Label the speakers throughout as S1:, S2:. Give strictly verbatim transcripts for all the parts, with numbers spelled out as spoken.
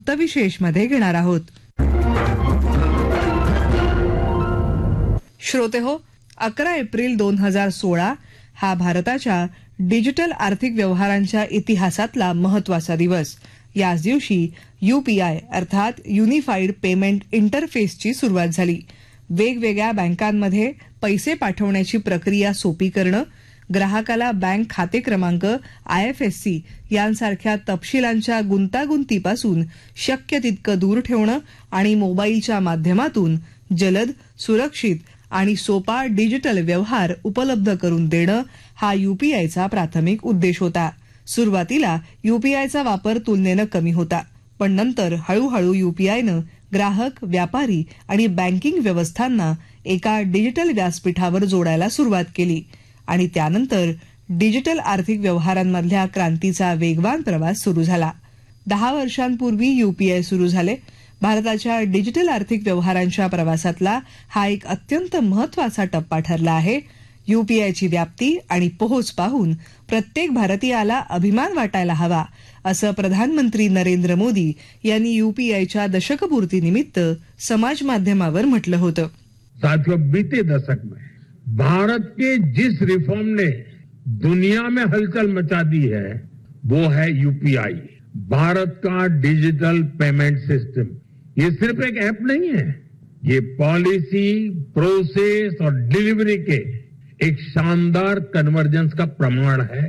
S1: तर विशेष मध्ये घेणार आहोत. श्रोते हो, अकरा एप्रिल दोन हजार सोळा हा भारताच्या डिजिटल आर्थिक व्यवहारांच्या इतिहासातला महत्वाचा दिवस. याच दिवशी यूपीआय अर्थात युनिफाईड पेमेंट इंटरफेसची सुरुवात झाली. वेगवेगळ्या बँकांमध्ये पैसे पाठवण्याची प्रक्रिया सोपी करणं, ग्राहकाला बँक खाते क्रमांक, आय एफ एस सी यांसारख्या तपशिलांच्या गुंतागुंतीपासून शक्य तितकं दूर ठेवणं आणि मोबाईलच्या माध्यमातून जलद, सुरक्षित आणि सोपा डिजिटल व्यवहार उपलब्ध करून देणं हा यूपीआयचा प्राथमिक उद्देश होता. सुरुवातीला यूपीआयचा वापर तुलनेनं कमी होता, पण नंतर हळूहळू यूपीआयनं ग्राहक, व्यापारी आणि बँकिंग व्यवस्थांना एका डिजिटल व्यासपीठावर जोडायला सुरुवात केली आणि त्यानंतर डिजिटल आर्थिक व्यवहारांमधल्या क्रांतीचा वेगवान प्रवास सुरू झाला. दहा वर्षांपूर्वी यूपीआय सुरू झाले. भारताच्या डिजिटल आर्थिक व्यवहारांच्या प्रवासातला हा एक अत्यंत महत्वाचा टप्पा ठरला आहे. यूपीआयची व्याप्ती आणि पोहोच पाहून प्रत्येक भारतीयाला अभिमान वाटायला हवा, असं प्रधानमंत्री नरेंद्र मोदी यांनी यूपीआयच्या दशकपूर्तीनिमित्त समाज माध्यमावर म्हटलं होतं.
S2: साथियों, बीते दशक में भारत के जिस रिफॉर्म ने दुनिया में हलचल मचा दी है वो है यूपीआई. भारत का डिजिटल पेमेंट सिस्टम ये सिर्फ एक ऐप नहीं है, ये पॉलिसी, प्रोसेस और डिलीवरी के एक शानदार कन्वर्जेंस का प्रमाण है.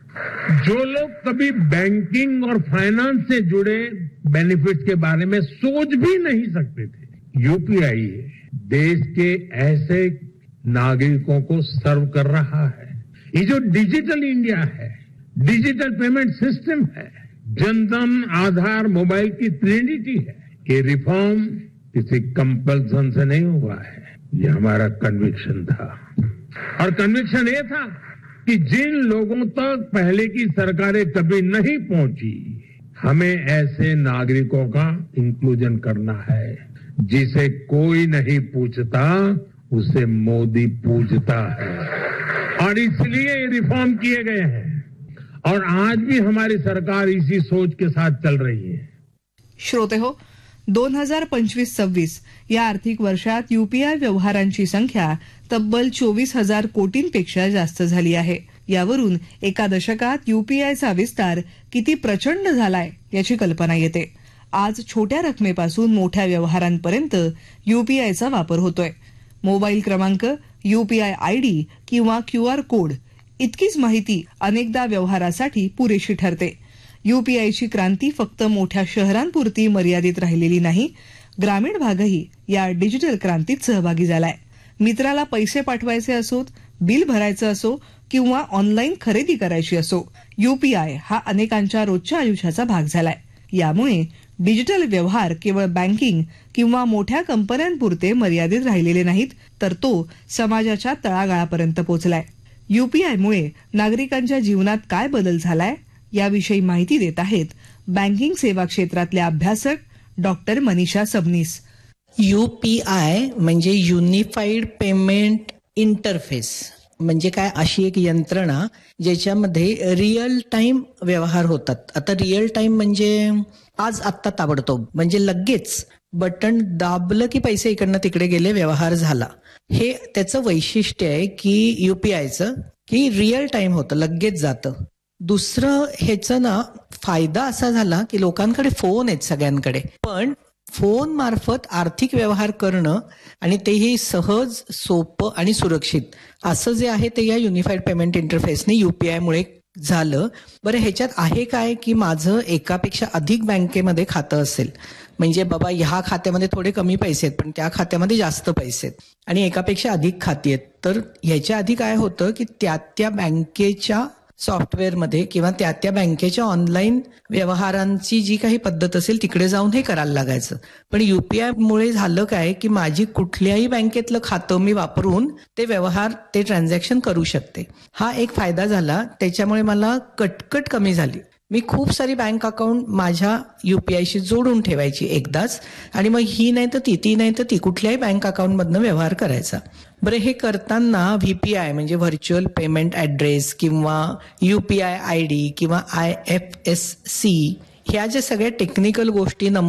S2: जो लोग कभी बैंकिंग और फाइनेंस से जुड़े बेनिफिट्स के बारे में सोच भी नहीं सकते थे, यूपीआई देश के ऐसे नागरिकों को सर्व कर रहा है. ये जो डिजिटल इंडिया है, डिजिटल पेमेंट सिस्टम है, जनधन, आधार, मोबाइल की ट्रिनिटी है, ये रिफॉर्म किसी कंपल्सन से नहीं हुआ है. ये हमारा कन्विक्शन था और कन्विक्शन ये था कि जिन लोगों तक पहले की सरकारें कभी नहीं पहुंची, हमें ऐसे नागरिकों का इंक्लूजन करना है. जिसे कोई नहीं पूछता उसे मोदी पूछता है और इसलिए ये रिफॉर्म किए गए हैं और आज भी हमारी सरकार इसी सोच के साथ चल रही है.
S1: श्रोते हो, दोन हजार पंचवीस सव्वीस या आर्थिक वर्षात यूपीआय व्यवहारांची संख्या तब्बल चोवीस हजार कोटींपेक्षा जास्त झाली आहे. यावरून एका दशकात यूपीआयचा विस्तार किती प्रचंड झालाय याची कल्पना येते. आज छोट्या रकमेपासून मोठ्या व्यवहारांपर्यंत यूपीआयचा वापर होतोय. मोबाईल क्रमांक, यूपीआय आयडी किंवा क्यूआर कोड इतकीच माहिती अनेकदा व्यवहारासाठी पुरेशी ठरते. यूपीआयची क्रांती फक्त मोठ्या शहरांपुरती मर्यादित राहिलेली नाही, ग्रामीण भागही या डिजिटल क्रांतीत सहभागी झालाय. मित्राला पैसे पाठवायचे असोत, बिल भरायचं असो किंवा ऑनलाईन खरेदी करायची असो, यूपीआय हा अनेकांच्या रोजच्या आयुष्याचा भाग झालाय. यामुळे डिजिटल व्यवहार केवळ बँकिंग किंवा मोठ्या कंपन्यांपुरते मर्यादित राहिलेले नाहीत, तर तो समाजाच्या तळागाळापर्यंत पोहोचलाय. यूपीआयमुळे नागरिकांच्या जीवनात काय बदल झालाय याविषयी माहिती देत आहेत बँकिंग सेवा क्षेत्रातल्या अभ्यासक डॉक्टर मनीषा सबनीस.
S3: यूपीआय म्हणजे युनिफाईड पेमेंट इंटरफेस म्हणजे काय, अशी एक यंत्रणा ज्याच्यामध्ये रिअल टाइम व्यवहार होतात. आता रिअल टाइम म्हणजे आज आत्ता ताबडतोब, म्हणजे लगेच बटन दाबलं की पैसे इकडनं तिकडे गेले, व्यवहार झाला. हे त्याचं वैशिष्ट्य आहे की यूपीआयचं, की रिअल टाइम होतं, लगेच जातं. दुसरं ह्याचं ना फायदा असा झाला की लोकांकडे फोन आहेत सगळ्यांकडे, पण फोन मार्फत आर्थिक व्यवहार करणं आणि तेही सहज, सोपं आणि सुरक्षित असं जे आहे ते या युनिफाईड पेमेंट इंटरफेसने यूपीआय मुळे झालं. बरं, ह्याच्यात आहे काय की माझं एकापेक्षा अधिक बँकेमध्ये खातं असेल, म्हणजे बाबा ह्या खात्यामध्ये थोडे कमी पैसे आहेत पण त्या खात्यामध्ये जास्त पैसे आहेत आणि एकापेक्षा अधिक खाती आहेत, तर ह्याच्या आधी काय होतं की त्या त्या बँकेच्या सॉफ्टवेअरमध्ये किंवा त्या त्या बँकेच्या ऑनलाईन व्यवहारांची जी काही पद्धत असेल तिकडे जाऊन हे करायला लागायचं. पण यूपीआय मुळे झालं काय की माझी कुठल्याही बँकेतलं खातं मी वापरून ते व्यवहार, ते ट्रान्झॅक्शन करू शकते. हा एक फायदा झाला. त्याच्यामुळे मला कटकट कमी झाली. मी खूप सारी बँक अकाउंट माझ्या यूपीआयशी जोडून ठेवायची एकदाच, आणि मग ही नाही तर ती ती नाही तर ती कुठल्याही बँक अकाउंटमधनं व्यवहार करायचा. बरं, हे करताना व्हीपीआय म्हणजे व्हर्च्युअल पेमेंट ऍड्रेस किंवा यूपीआय आय डी किंवा आय एफ एस सी ह्या ज्या सगळ्या टेक्निकल गोष्टी